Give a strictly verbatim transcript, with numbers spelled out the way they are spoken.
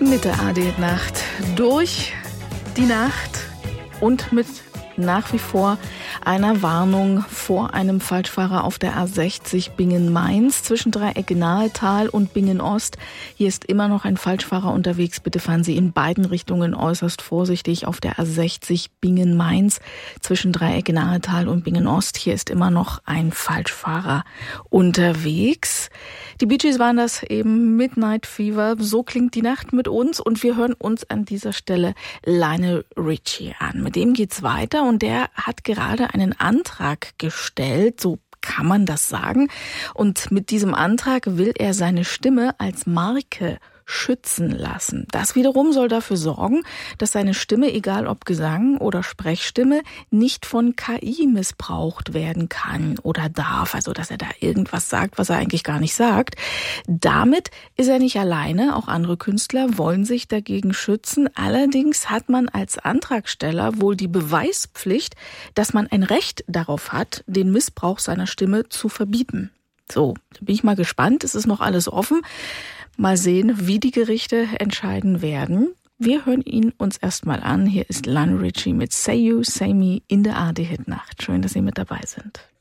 Mit der A R D-Nacht durch die Nacht und mit nach wie vor einer Warnung vor einem Falschfahrer auf der A sechzig Bingen-Mainz zwischen Dreieck-Nahetal und Bingen-Ost. Hier ist immer noch ein Falschfahrer unterwegs. Bitte fahren Sie in beiden Richtungen äußerst vorsichtig auf der A sechzig Bingen-Mainz zwischen Dreieck-Nahetal und Bingen-Ost. Hier ist immer noch ein Falschfahrer unterwegs. Die Bee Gees waren das eben, Midnight Fever. So klingt die Nacht mit uns und wir hören uns an dieser Stelle Lionel Richie an. Mit dem geht's weiter und der hat gerade einen Antrag gestellt, so kann man das sagen. Und mit diesem Antrag will er seine Stimme als Marke schützen lassen. Das wiederum soll dafür sorgen, dass seine Stimme, egal ob Gesang oder Sprechstimme, nicht von K I missbraucht werden kann oder darf. Also, dass er da irgendwas sagt, was er eigentlich gar nicht sagt. Damit ist er nicht alleine. Auch andere Künstler wollen sich dagegen schützen. Allerdings hat man als Antragsteller wohl die Beweispflicht, dass man ein Recht darauf hat, den Missbrauch seiner Stimme zu verbieten. So, da bin ich mal gespannt. Es ist noch alles offen. Mal sehen, wie die Gerichte entscheiden werden. Wir hören ihn uns erstmal an. Hier ist Lionel Richie mit Say You, Say Me in der A R D-Hit-Nacht. Schön, dass Sie mit dabei sind.